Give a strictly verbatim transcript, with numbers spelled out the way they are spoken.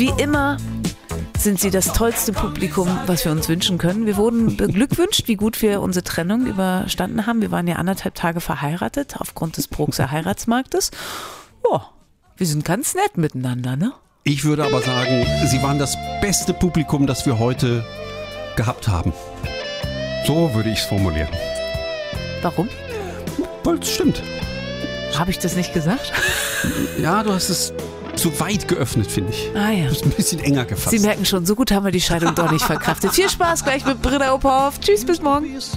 Wie immer sind Sie das tollste Publikum, was wir uns wünschen können. Wir wurden beglückwünscht, wie gut wir unsere Trennung überstanden haben. Wir waren ja anderthalb Tage verheiratet aufgrund des Bruxer Heiratsmarktes. Ja, wir sind ganz nett miteinander, ne? Ich würde aber sagen, Sie waren das beste Publikum, das wir heute gehabt haben. So würde ich es formulieren. Warum? Weil es stimmt. Habe ich das nicht gesagt? Ja, du hast es zu weit geöffnet, finde ich. Ah ja. Du bist ein bisschen enger gefasst. Sie merken schon, so gut haben wir die Scheidung doch nicht verkraftet. Viel Spaß gleich mit Britta Ophoff. Tschüss, bis morgen.